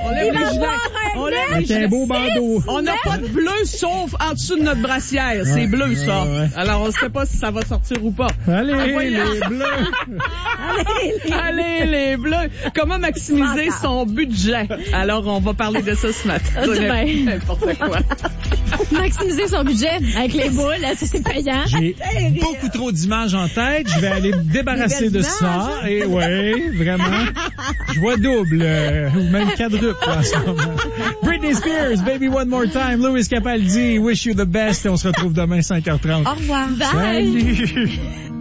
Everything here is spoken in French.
On lève les gilets. On lève les Avec un beau bandeau. On n'a pas de bleu sauf en dessous de notre brassière. C'est bleu, ça. Alors, on ne sait pas si ça va sortir ou pas. Allez, les bleus. Allez, les bleus. Comment maximiser son budget? Alors, on va parler de ça ce matin. N'importe quoi. Maximiser son budget avec les boules, ça c'est payant. J'ai beaucoup trop d'images en tête. Je vais aller me débarrasser de ça. Et oui, vraiment. Je vois double, ou même quadruple en ce moment. Britney Spears, Baby One More Time. Louis Capaldi, Wish You the Best. Et on se retrouve demain 5h30. Au revoir. Salut.